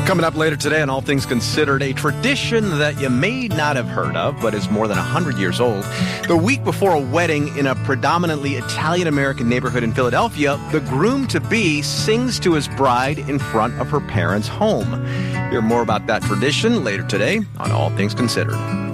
Coming up later today on All Things Considered, a tradition that you may not have heard of, but is more than 100 years old. The week before a wedding in a predominantly Italian-American neighborhood in Philadelphia, the groom-to-be sings to his bride in front of her parents' home. Hear more about that tradition later today on All Things Considered.